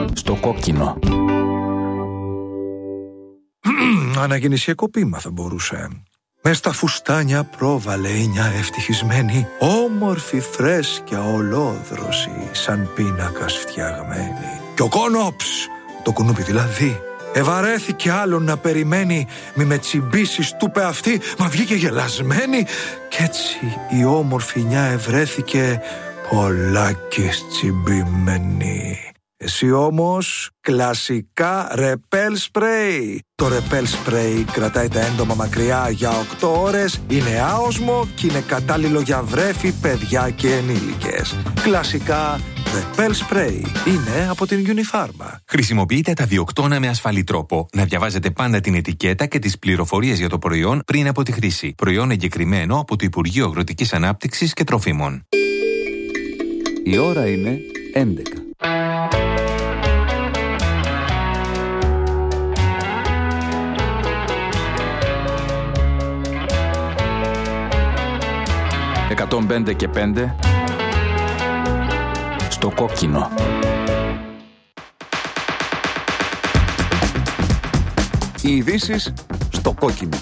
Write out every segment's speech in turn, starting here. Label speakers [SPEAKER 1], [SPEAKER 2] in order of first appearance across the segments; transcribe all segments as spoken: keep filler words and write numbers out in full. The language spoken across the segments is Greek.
[SPEAKER 1] Στο κόκκινο.
[SPEAKER 2] Αναγεννησιακό ποίημα θα μπορούσε. Μες στα φουστάνια πρόβαλε η νιά ευτυχισμένη, όμορφη, φρέσκια, ολόδρωση, σαν πίνακας φτιαγμένη. Κι ο κόνοψ, το κουνούπι δηλαδή, ευαρέθηκε άλλον να περιμένει, μη με τσιμπήσεις του πε αυτή, μα βγήκε γελασμένη. Κι έτσι η όμορφη νιά ευρέθηκε πολλάκις τσιμπημένη. Εσύ όμως κλασικά ρεπέλ σπρέι. Το ρεπέλ σπρέι κρατάει τα έντομα μακριά για οκτώ ώρες, είναι άοσμο και είναι κατάλληλο για βρέφη, παιδιά και ενήλικες. Κλασικά ρεπέλ σπρέι είναι από την Unifarma.
[SPEAKER 3] Χρησιμοποιείτε τα διοκτώνα με ασφαλή τρόπο. Να διαβάζετε πάντα την ετικέτα και τις πληροφορίες για το προϊόν πριν από τη χρήση. Προϊόν εγκεκριμένο από το Υπουργείο Αγροτικής Ανάπτυξης και Τροφίμων.
[SPEAKER 1] Η ώρα είναι έντεκα. εκατόν πέντε και πέντε στο κόκκινο. Οι ειδήσεις στο κόκκινο.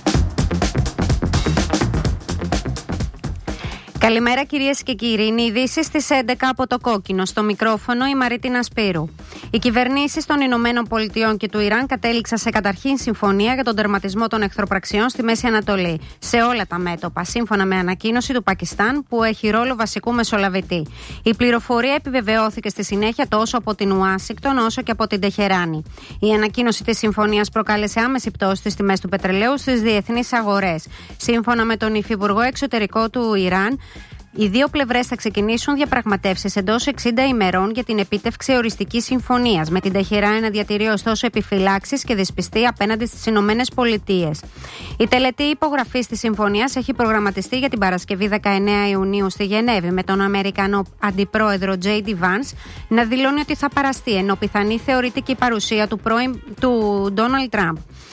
[SPEAKER 4] Καλημέρα κυρίες και κύριοι, είναι οι ειδήσεις στις έντεκα από το κόκκινο. Στο μικρόφωνο η Μαρίτινα Σπύρου. Οι κυβερνήσεις των Ηνωμένων Πολιτειών και του Ιράν κατέληξαν σε καταρχήν συμφωνία για τον τερματισμό των εχθροπραξιών στη Μέση Ανατολή, σε όλα τα μέτωπα, σύμφωνα με ανακοίνωση του Πακιστάν, που έχει ρόλο βασικού μεσολαβητή. Η πληροφορία επιβεβαιώθηκε στη συνέχεια τόσο από την Ουάσιγκτον όσο και από την Τεχεράνη. Η ανακοίνωση της συμφωνίας προκάλεσε άμεση πτώση στις τιμές του πετρελαίου στις διεθνείς αγορές. Σύμφωνα με τον Υφυπουργό Εξωτερικό του Ιράν, οι δύο πλευρές θα ξεκινήσουν διαπραγματεύσεις εντός εξήντα ημερών για την επίτευξη οριστικής συμφωνίας, με την Τεχεράνη να διατηρεί ωστόσο επιφυλάξεις και δυσπιστία απέναντι στις Ηνωμένες Πολιτείες. Η τελετή υπογραφής της συμφωνίας έχει προγραμματιστεί για την Παρασκευή δεκαεννέα Ιουνίου στη Γενέβη, με τον Αμερικανό Αντιπρόεδρο τζέι ντι Vance να δηλώνει ότι θα παραστεί, ενώ πιθανή θεωρητική παρουσία του, πρώην, του Ντόναλντ Τραμπ.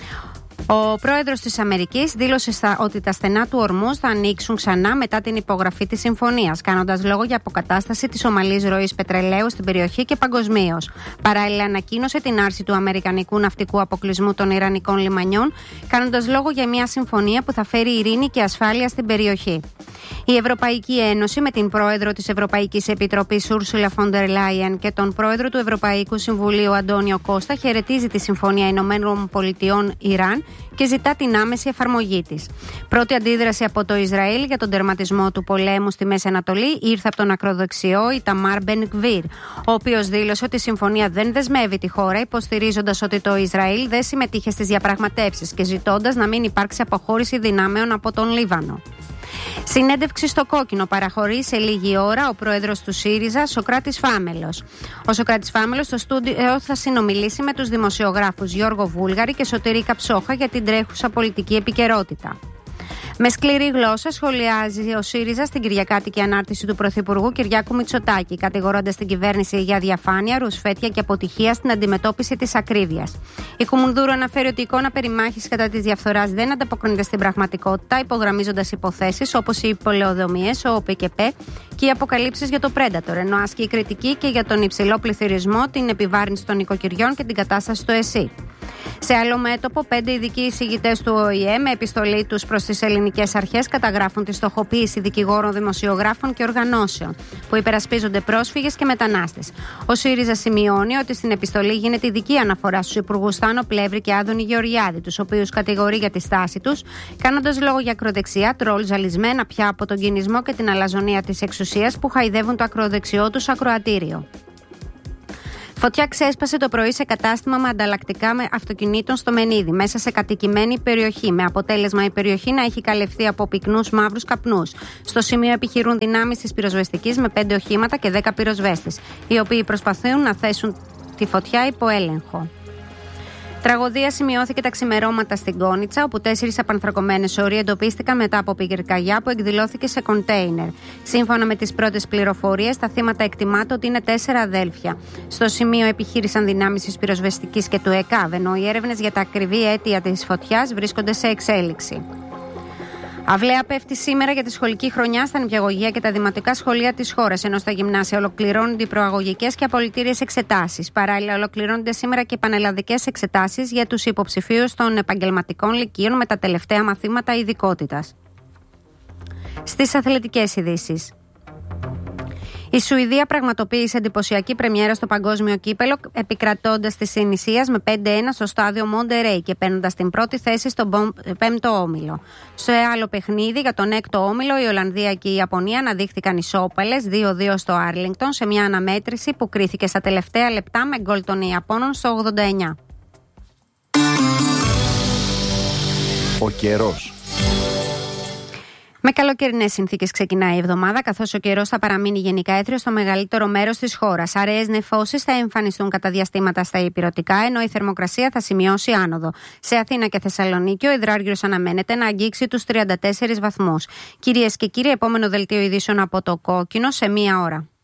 [SPEAKER 4] Ο πρόεδρος της Αμερικής δήλωσε στα, ότι τα στενά του Ορμούζ θα ανοίξουν ξανά μετά την υπογραφή της συμφωνίας, κάνοντας λόγο για αποκατάσταση της ομαλής ροής πετρελαίου στην περιοχή και παγκοσμίως. Παράλληλα, ανακοίνωσε την άρση του αμερικανικού ναυτικού αποκλεισμού των ιρανικών λιμανιών, κάνοντας λόγο για μια συμφωνία που θα φέρει ειρήνη και ασφάλεια στην περιοχή. Η Ευρωπαϊκή Ένωση, με την πρόεδρο της Ευρωπαϊκής Επιτροπής Ursula von der Leyen και τον πρόεδρο του Ευρωπαϊκού Συμβουλίου Αντώνιο Κώστα, χαιρετίζει τη Συμφωνία Ηνωμένων Πολιτειών Ιράν και ζητά την άμεση εφαρμογή της. Πρώτη αντίδραση από το Ισραήλ για τον τερματισμό του πολέμου στη Μέση Ανατολή ήρθε από τον ακροδεξιό Ιταμάρ Μπεν Γκβίρ, ο οποίος δήλωσε ότι η συμφωνία δεν δεσμεύει τη χώρα, υποστηρίζοντας ότι το Ισραήλ δεν συμμετείχε στις διαπραγματεύσεις και ζητώντας να μην υπάρξει αποχώρηση δυνάμεων από τον Λίβανο. Συνέντευξη στο κόκκινο παραχωρεί σε λίγη ώρα ο πρόεδρος του ΣΥΡΙΖΑ, Σωκράτης Φάμελος. Ο Σωκράτης Φάμελος στο στούντιο θα συνομιλήσει με τους δημοσιογράφους Γιώργο Βούλγαρη και Σωτήρη Καψόχα για την τρέχουσα πολιτική επικαιρότητα. Με σκληρή γλώσσα σχολιάζει ο ΣΥΡΙΖΑ στην κυριακάτικη ανάρτηση του Πρωθυπουργού Κυριάκου Μητσοτάκη, κατηγορώντας την κυβέρνηση για διαφάνεια, ρουσφέτεια και αποτυχία στην αντιμετώπιση της ακρίβειας. Η Κουμουνδούρου αναφέρει ότι η εικόνα περιμάχης κατά της διαφθοράς δεν ανταποκρίνεται στην πραγματικότητα, υπογραμμίζοντας υποθέσεις όπως οι πολεοδομίες, ο ΟΠΚΠ και οι αποκαλύψεις για το Predator, ενώ ασκεί κριτική και για τον υψηλό πληθωρισμό, την επιβάρυνση των οικοκυριών και την κατάσταση στο ΕΣΥ. Σε άλλο μέτωπο, πέντε ειδικοί εισηγητές του ΟΗΕ με επιστολή τους προς τις ελληνικές αρχές καταγράφουν τη στοχοποίηση δικηγόρων, δημοσιογράφων και οργανώσεων που υπερασπίζονται πρόσφυγες και μετανάστες. Ο ΣΥΡΙΖΑ σημειώνει ότι στην επιστολή γίνεται ειδική αναφορά στους υπουργούς Θάνο Πλεύρη και Άδωνη Γεωργιάδη, τους οποίους κατηγορεί για τη στάση τους, κάνοντας λόγο για ακροδεξιά τρόλ ζαλισμένα πια από τον κινησμό και την αλαζονία της εξουσίας που χαϊδεύουν το ακροδεξιό τους ακροατήριο. Φωτιά ξέσπασε το πρωί σε κατάστημα με ανταλλακτικά με αυτοκινήτων στο Μενίδη, μέσα σε κατοικημένη περιοχή, με αποτέλεσμα η περιοχή να έχει καλευθεί από πυκνούς μαύρους καπνούς. Στο σημείο επιχειρούν δυνάμεις της πυροσβεστικής με πέντε οχήματα και δέκα πυροσβέστες, οι οποίοι προσπαθούν να θέσουν τη φωτιά υπό έλεγχο. Τραγωδία σημειώθηκε τα ξημερώματα στην Κόνιτσα, όπου τέσσερις απανθρακωμένες όροι εντοπίστηκαν μετά από πυρκαγιά που εκδηλώθηκε σε κοντέινερ. Σύμφωνα με τις πρώτες πληροφορίες, τα θύματα εκτιμάται ότι είναι τέσσερα αδέλφια. Στο σημείο επιχείρησαν δυνάμεις της πυροσβεστικής και του ΕΚΑΒ, ενώ οι έρευνες για τα ακριβή αίτια της φωτιάς βρίσκονται σε εξέλιξη. Αυλαία πέφτει σήμερα για τη σχολική χρονιά στα νηπιαγωγεία και τα δημοτικά σχολεία της χώρας, ενώ στα γυμνάσια ολοκληρώνονται οι προαγωγικές και απολυτήριες εξετάσεις. Παράλληλα, ολοκληρώνονται σήμερα και πανελλαδικές εξετάσεις για τους υποψηφίους των επαγγελματικών λυκείων με τα τελευταία μαθήματα ειδικότητας. Στις αθλητικές ειδήσεις. Η Σουηδία πραγματοποίησε εντυπωσιακή πρεμιέρα στο παγκόσμιο κύπελο, επικρατώντας τη Ινησίας με πέντε ένα στο στάδιο Μοντερέι και παίρνοντας την πρώτη θέση στον πέμπτο όμιλο. Σε άλλο παιχνίδι, για τον έκτο όμιλο, η Ολλανδία και η Ιαπωνία αναδείχθηκαν ισόπαλες δύο δύο στο Άρλινγκτον σε μια αναμέτρηση που κρίθηκε στα τελευταία λεπτά με γκολ των Ιαπώνων στο ογδόντα εννιά.
[SPEAKER 1] Ο καιρός.
[SPEAKER 4] Με καλοκαιρινές συνθήκες ξεκινάει η εβδομάδα, καθώς ο καιρός θα παραμείνει γενικά έθριος στο μεγαλύτερο μέρος της χώρας. Αραιές νεφώσεις θα εμφανιστούν κατά διαστήματα στα ηπειρωτικά, ενώ η θερμοκρασία θα σημειώσει άνοδο. Σε Αθήνα και Θεσσαλονίκη, ο υδράργυρος αναμένεται να αγγίξει τους τριάντα τέσσερις βαθμούς. Κυρίες και κύριοι, επόμενο δελτίο ειδήσεων από το Κόκκινο σε μία ώρα.